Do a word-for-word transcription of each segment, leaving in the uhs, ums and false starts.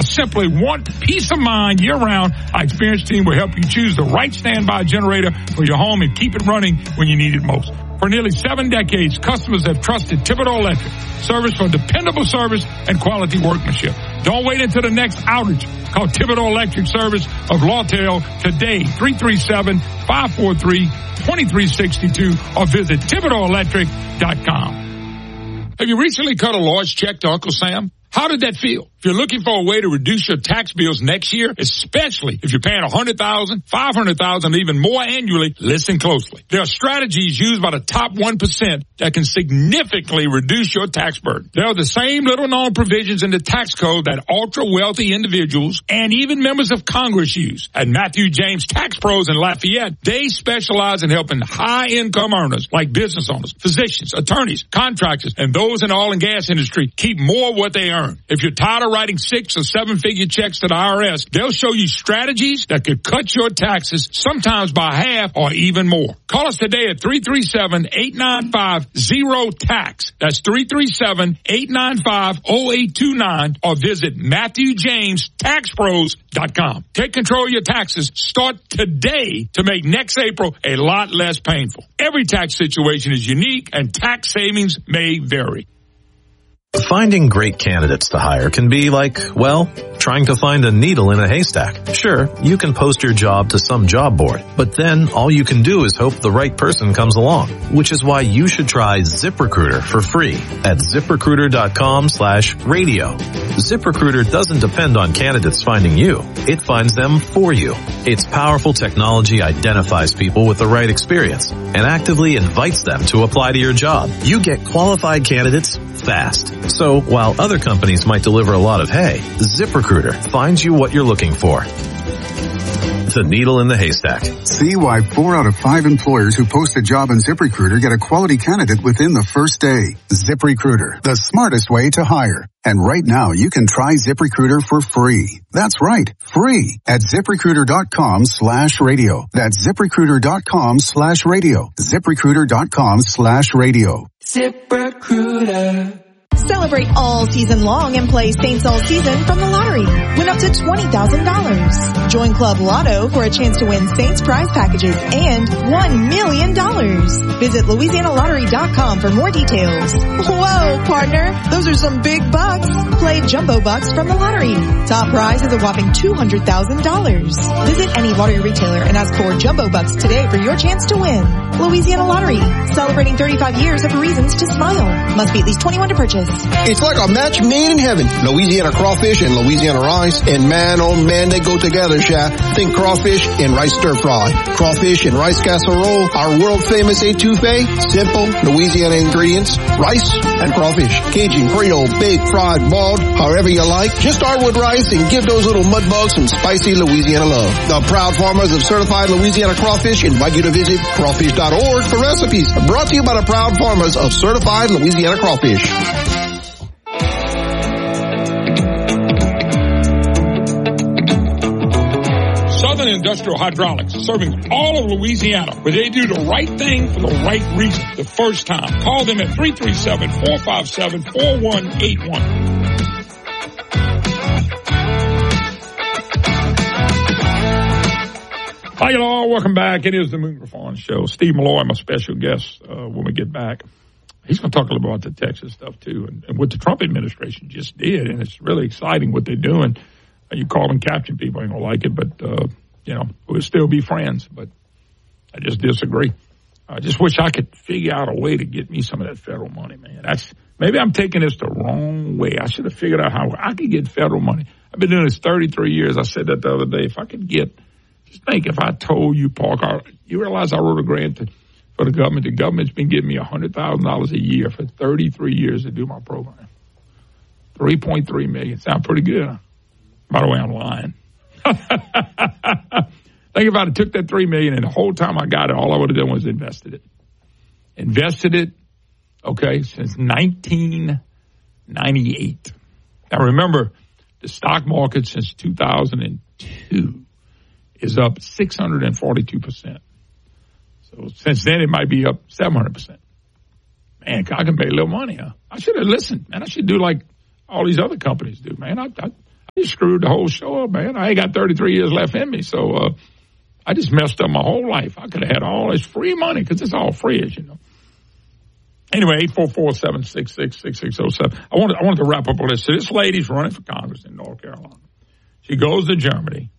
simply want peace of mind year-round, our experienced team will help you choose the right standby generator for your home and keep it running when you need it most. For nearly seven decades, customers have trusted Thibodeau Electric service for dependable service and quality workmanship. Don't wait until the next outage. Call Thibodeau Electric Service of Lawtell today, three three seven, five four three, two three six two, or visit Thibodeau Electric dot com. Have you recently cut a large check to Uncle Sam? How did that feel? If you're looking for a way to reduce your tax bills next year, especially if you're paying one hundred thousand dollars, five hundred thousand dollars, even more annually, listen closely. There are strategies used by the top one percent that can significantly reduce your tax burden. There are the same little-known provisions in the tax code that ultra-wealthy individuals and even members of Congress use. At Matthew James Tax Pros in Lafayette, they specialize in helping high-income earners like business owners, physicians, attorneys, contractors, and those in the oil and gas industry keep more of what they earn. If you're tired of writing six or seven figure checks to the I R S, they'll show you strategies that could cut your taxes sometimes by half or even more. Call us today at three three seven, eight nine five, zero tax. That's three three seven, eight nine five, zero eight two nine, or visit Matthew James Tax Pros dot com. Take control of your taxes. Start today to make next April a lot less painful. Every tax situation is unique and tax savings may vary. Finding great candidates to hire can be like, well, trying to find a needle in a haystack. Sure, you can post your job to some job board, but then all you can do is hope the right person comes along, which is why you should try ZipRecruiter for free at ZipRecruiter.com slash radio. ZipRecruiter doesn't depend on candidates finding you. It finds them for you. Its powerful technology identifies people with the right experience and actively invites them to apply to your job. You get qualified candidates fast. So while other companies might deliver a lot of hay, ZipRecruiter finds you what you're looking for. The needle in the haystack. See why four out of five employers who post a job on ZipRecruiter get a quality candidate within the first day. ZipRecruiter, the smartest way to hire. And right now, you can try ZipRecruiter for free. That's right, free at ZipRecruiter.com slash radio. That's ZipRecruiter.com slash radio. ZipRecruiter.com slash radio. ZipRecruiter. Celebrate all season long and play Saints all season from the lottery. Win up to twenty thousand dollars. Join Club Lotto for a chance to win Saints prize packages and one million dollars. Visit Louisiana Lottery dot com for more details. Whoa, partner, those are some big bucks. Play Jumbo Bucks from the lottery. Top prize is a whopping two hundred thousand dollars. Visit any lottery retailer and ask for Jumbo Bucks today for your chance to win. Louisiana Lottery, celebrating thirty-five years of reasons to smile. Must be at least twenty-one to purchase. It's like a match made in heaven. Louisiana crawfish and Louisiana rice. And man, oh man, they go together, Sha. Think crawfish and rice stir fry. Crawfish and rice casserole. Our world famous etouffee. Simple Louisiana ingredients. Rice and crawfish. Cajun, Creole, baked, fried, boiled, however you like. Just start with rice and give those little mud bugs some spicy Louisiana love. The proud farmers of certified Louisiana crawfish invite you to visit crawfish dot org for recipes. Brought to you by the proud farmers of certified Louisiana crawfish. Southern Industrial Hydraulics, serving all of Louisiana, where they do the right thing for the right reason the first time. Call them at three three seven, four five seven, four one eight one. Hi, y'all. Welcome back. It is the Moon Griffon Show. Steve Malloy, my special guest, uh, when we get back. He's going to talk a little about the Texas stuff, too, and, and what the Trump administration just did, and it's really exciting what they're doing. You call them caption people, ain't gonna like it, but, uh, you know, we'll still be friends, but I just disagree. I just wish I could figure out a way to get me some of that federal money, man. That's, maybe I'm taking this the wrong way. I should have figured out how I could get federal money. I've been doing this thirty-three years. I said that the other day. If I could get, just think if I told you, Parker, you realize I wrote a grant to, for the government. The government's been giving me one hundred thousand dollars a year for thirty-three years to do my program. three point three million dollars. Sound pretty good, huh? By the way, I'm lying. Think about it. Took that three million dollars, and the whole time I got it, all I would have done was invested it. Invested it, okay, since nineteen ninety-eight. Now, remember, the stock market since two thousand two is up six hundred forty-two percent. So since then, it might be up seven hundred percent. Man, I can make a little money, huh? I should have listened, man. I should do like all these other companies do, man. I, I He screwed the whole show up, man. I ain't got thirty-three years left in me, so uh, I just messed up my whole life. I could have had all this free money because it's all free, as you know. Anyway, eight four four, seven six six, six six zero seven. I wanted, I wanted to wrap up on this. So this lady's running for Congress in North Carolina. She goes to Germany.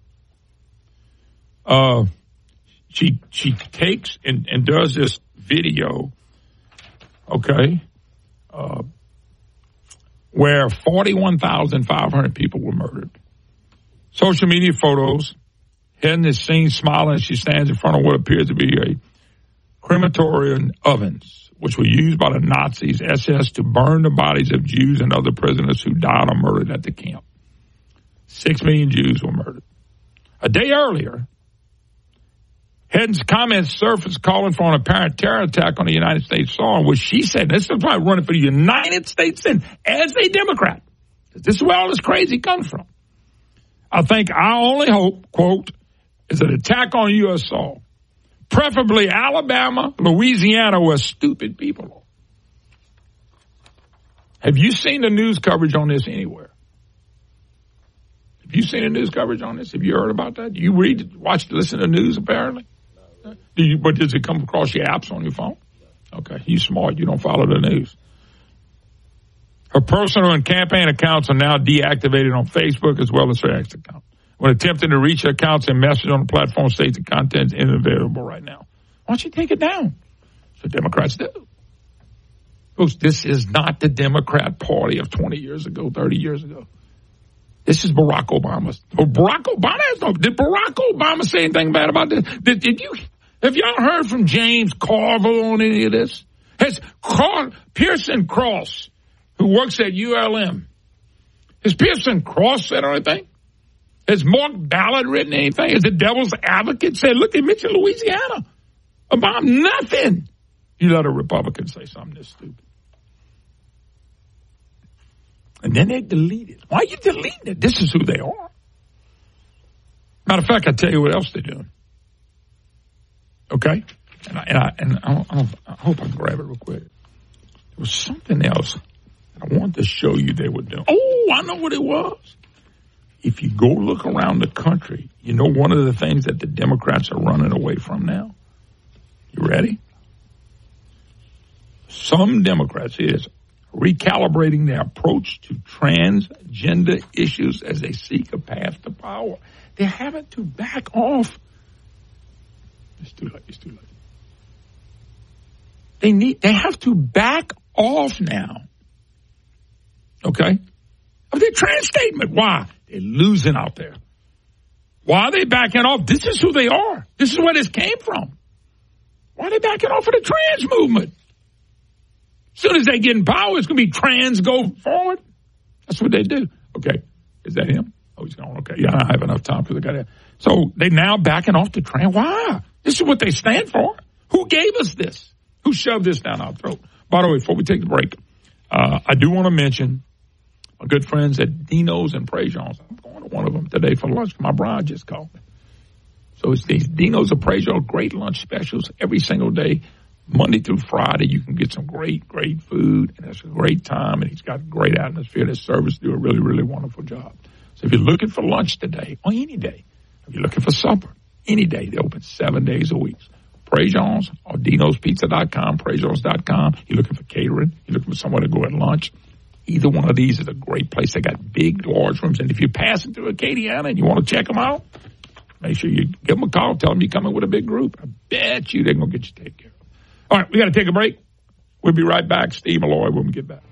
Uh, she she takes and, and does this video, okay, uh, where forty-one thousand five hundred people were murdered. Social media photos. Hedden is seen smiling as she stands in front of what appears to be a crematorium ovens, which were used by the Nazis, S S, to burn the bodies of Jews and other prisoners who died or murdered at the camp. Six million Jews were murdered. A day earlier, Hedden's comments surfaced calling for an apparent terror attack on the United States soil, which she said, this is probably running for the United States Senate as a Democrat. This is where all this crazy comes from. I think our only hope, quote, is an attack on U S soil. Preferably Alabama, Louisiana, where stupid people are. Have you seen the news coverage on this anywhere? Have you seen the news coverage on this? Have you heard about that? Do you read, watch, listen to the news apparently? Do you, but does it come across your apps on your phone? Okay, you smart. You don't follow the news. Her personal and campaign accounts are now deactivated on Facebook as well as her ex account. When attempting to reach her accounts and message on the platform states the content is unavailable right now. Why don't you take it down? That's what Democrats do. Folks, this is not the Democrat Party of twenty years ago, thirty years ago. This is Barack Obama's. Barack Obama has no. Did Barack Obama say anything bad about this? Did, did you? Have y'all heard from James Carville on any of this? Has Carl, Pearson Cross, who works at U L M, has Pearson Cross said anything? Has Mark Ballard written anything? Has the devil's advocate said, look, they mentioned Louisiana about nothing? You let a Republican say something this stupid. And then they delete it. Why are you deleting it? This is who they are. Matter of fact, I'll tell you what else they're doing. Okay? And I, and I, and I, I, I hope I can grab it real quick. There was something else that I wanted to show you they were doing. Oh, I know what it was. If you go look around the country, you know one of the things that the Democrats are running away from now? You ready? Some Democrats is recalibrating their approach to transgender issues as they seek a path to power. They're having to back off. It's too late. It's too late. They need. They have to back off now. Okay? Of their trans statement. Why? They're losing out there. Why are they backing off? This is who they are. This is where this came from. Why are they backing off of the trans movement? As soon as they get in power, it's going to be trans go forward. That's what they do. Okay. Is that him? Oh, he's gone. Okay. Yeah, I don't have enough time for the guy there. So they now backing off the trans. Why? This is what they stand for. Who gave us this? Who shoved this down our throat? By the way, before we take the break, uh, I do want to mention my good friends at Dino's and Prejean's. I'm going to one of them today for lunch. My bride just called me. So it's these Dino's and Prejean's great lunch specials every single day, Monday through Friday. You can get some great, great food, and it's a great time, and he's got a great atmosphere. His servers do a really, really wonderful job. So if you're looking for lunch today, or any day, if you're looking for supper, any day, they open seven days a week. Prejean's or Dinos Pizza dot com, Prejean's dot com. You're looking for catering. You're looking for somewhere to go at lunch. Either one of these is a great place. They got big, large rooms. And if you're passing through Acadiana and you want to check them out, make sure you give them a call. Tell them you're coming with a big group. I bet you they're going to get you taken care of. All right, we got to take a break. We'll be right back. Steve Malloy when we get back.